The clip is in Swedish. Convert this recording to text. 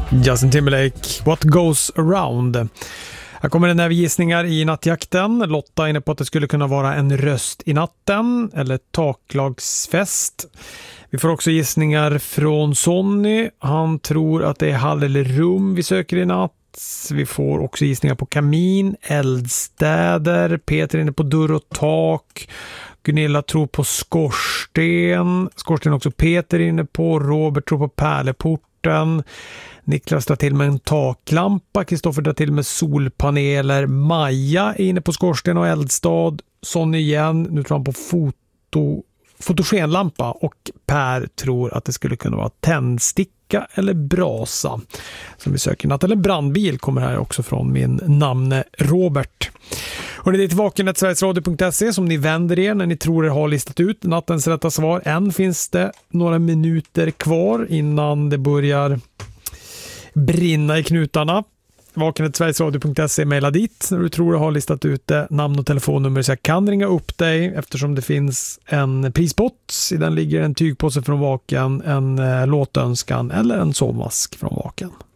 Justin Timberlake, What Goes Around. Här kommer det när vi gissningar i nattjakten. Lotta är inne på att det skulle kunna vara en röst i natten eller taklagsfest. Vi får också gissningar från Sonny. Han tror att det är hall eller rum vi söker i natt. Vi får också gissningar på kamin, eldstäder. Peter är inne på dörr och tak. Gunilla tror på skorsten. Skorsten också Peter är inne på. Robert tror på pärleporten. Niklas drar till med en taklampa. Kristoffer drar till med solpaneler. Maja är inne på skorsten och eldstad. Sonny igen. Nu tror han på fotogenlampa. Och Per tror att det skulle kunna vara tändsticka eller brasa som vi söker natt. Eller brandbil kommer här också från min namne Robert. Och det är till vaken@sverigesradio.se som ni vänder er när ni tror er har listat ut nattens rätta svar. Än finns det några minuter kvar innan det börjar brinna i knutarna. Vaken@sverigesradio.se, mejla dit när du tror du har listat ut det, namn och telefonnummer så jag kan ringa upp dig eftersom det finns en prispott. I den ligger en tygpåse från Vaken, en låtönskan eller en sovmask från Vaken.